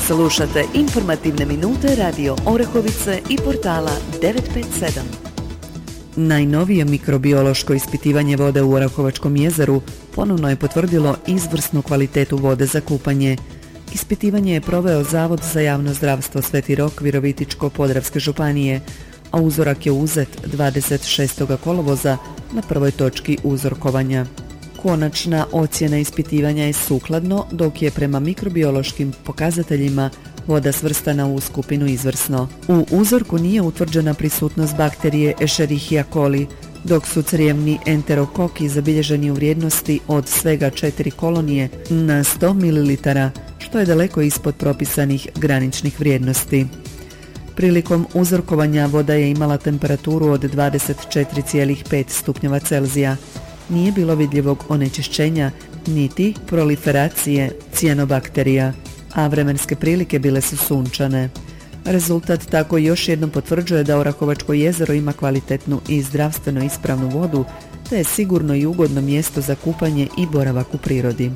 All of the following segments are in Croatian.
Slušate informativne minute Radio Orahovice i portala 957. Najnovije mikrobiološko ispitivanje vode u Orahovačkom jezeru ponovno je potvrdilo izvrsnu kvalitetu vode za kupanje. Ispitivanje je proveo Zavod za javno zdravstvo Sveti Rok Virovitičko-Podravske županije, a uzorak je uzet 26. kolovoza na prvoj točki uzorkovanja. Konačna ocjena ispitivanja je sukladno, dok je prema mikrobiološkim pokazateljima voda svrstana u skupinu izvrsno. U uzorku nije utvrđena prisutnost bakterije Escherichia coli, dok su crijevni enterokoki zabilježeni u vrijednosti od svega 4 kolonije na 100 ml, što je daleko ispod propisanih graničnih vrijednosti. Prilikom uzorkovanja voda je imala temperaturu od 24,5 stupnjeva Celzija. Nije bilo vidljivog onečišćenja niti proliferacije cijanobakterija, a vremenske prilike bile su sunčane. Rezultat tako još jednom potvrđuje da Orahovačko jezero ima kvalitetnu i zdravstveno ispravnu vodu, te je sigurno i ugodno mjesto za kupanje i boravak u prirodi.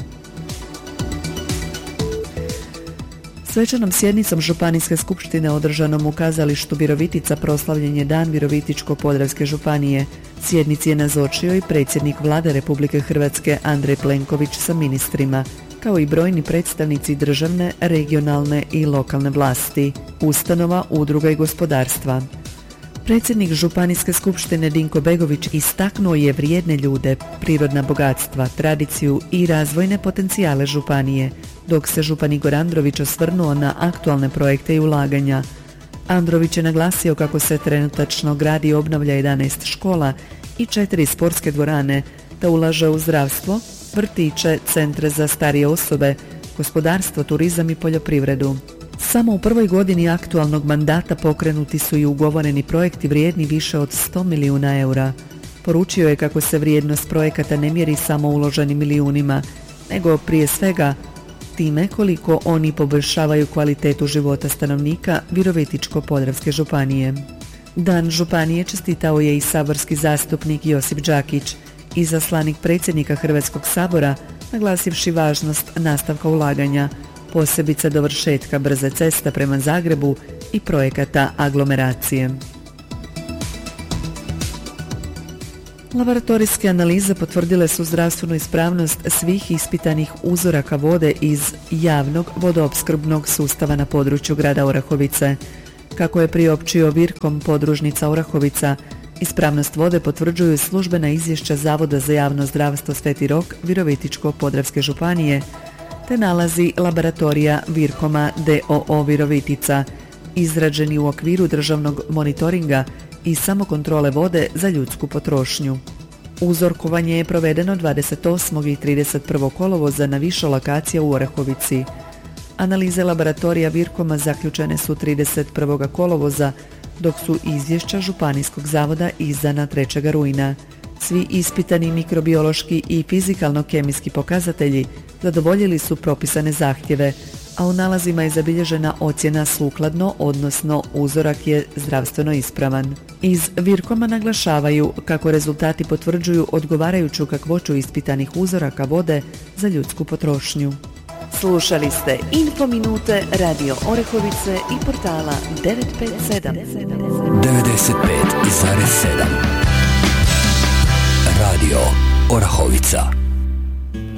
Svečanom sjednicom Županijske skupštine održanom u kazalištu Virovitica proslavljen je Dan Virovitičko-Podravske županije. Sjednici je nazočio i predsjednik Vlade Republike Hrvatske Andrej Plenković sa ministrima, kao i brojni predstavnici državne, regionalne i lokalne vlasti, ustanova, udruga i gospodarstva. Predsjednik Županijske skupštine Dinko Begović istaknuo je vrijedne ljude, prirodna bogatstva, tradiciju i razvojne potencijale županije, dok se župan Igor Andrović osvrnuo na aktualne projekte i ulaganja. Andrović je naglasio kako se trenutačno gradi i obnavlja 11 škola i 4 sportske dvorane, da ulaže u zdravstvo, vrtiće, centre za starije osobe, gospodarstvo, turizam i poljoprivredu. Samo u prvoj godini aktualnog mandata pokrenuti su i ugovoreni projekti vrijedni više od 100 milijuna eura. Poručio je kako se vrijednost projekata ne mjeri samo uloženim milijunima, nego prije svega time koliko oni poboljšavaju kvalitetu života stanovnika Virovitičko-Podravske županije. Dan županije čestitao je i saborski zastupnik Josip Đakić, izaslanik predsjednika Hrvatskog sabora, naglasivši važnost nastavka ulaganja, posebice dovršetka brze ceste prema Zagrebu i projekata aglomeracije. Laboratorijske analize potvrdile su zdravstvenu ispravnost svih ispitanih uzoraka vode iz javnog vodoopskrbnog sustava na području grada Orahovice. Kako je priopćio Virkom podružnica Orahovica, ispravnost vode potvrđuju službena izvješća Zavoda za javno zdravstvo Sveti Rok Virovitičko-Podravske županije, te nalazi laboratorija Virkoma d.o.o. Virovitica, izrađeni u okviru državnog monitoringa i samokontrole vode za ljudsku potrošnju. Uzorkovanje je provedeno 28. i 31. kolovoza na više lokacija u Orahovici. Analize laboratorija Virkoma zaključene su 31. kolovoza, dok su izvješća Županijskog zavoda izdana 3. rujna. Svi ispitani mikrobiološki i fizikalno-kemijski pokazatelji zadovoljili su propisane zahtjeve, a u nalazima je zabilježena ocjena sukladno, odnosno uzorak je zdravstveno ispravan. Iz Virkoma naglašavaju kako rezultati potvrđuju odgovarajuću kakvoću ispitanih uzoraka vode za ljudsku potrošnju. Slušali ste Infominute Radio Orahovice i portala 957. 95,7 Radio Orahovica.